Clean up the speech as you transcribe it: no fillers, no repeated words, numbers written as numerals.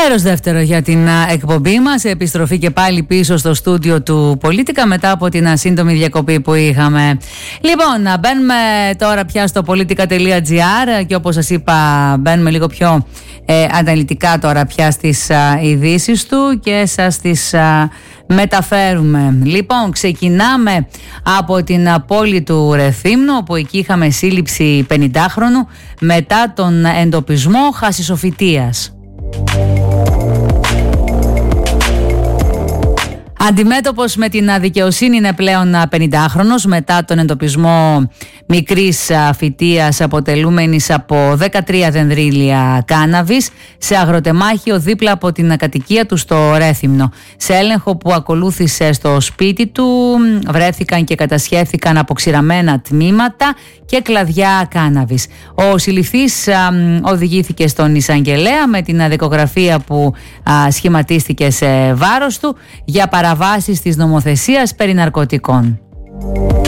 Μέρος δεύτερο για την εκπομπή μας. Επιστροφή και πάλι πίσω στο στούντιο του Πολίτικα μετά από την σύντομη διακοπή που είχαμε. Λοιπόν, μπαίνουμε τώρα πια στο politica.gr και όπως σας είπα μπαίνουμε λίγο πιο αναλυτικά τώρα πια στις ειδήσεις του και σας τις μεταφέρουμε. Λοιπόν, ξεκινάμε από την πόλη του Ρεθύμνου, όπου εκεί είχαμε σύλληψη 50χρονου μετά τον εντοπισμό χασισοφυτείας. Αντιμέτωπος με την αδικαιοσύνη είναι πλέον 50χρονος μετά τον εντοπισμό μικρής φυτείας αποτελούμενης από 13 δενδρίλια κάναβης σε αγροτεμάχιο δίπλα από την κατοικία του στο Ρέθυμνο. Σε έλεγχο που ακολούθησε στο σπίτι του βρέθηκαν και κατασχέθηκαν αποξηραμένα τμήματα και κλαδιά κάναβης. Ο συλληφθής οδηγήθηκε στον εισαγγελέα με την δικογραφία που σχηματίστηκε σε βάρος του για παραβάσεις της νομοθεσίας περί ναρκωτικών.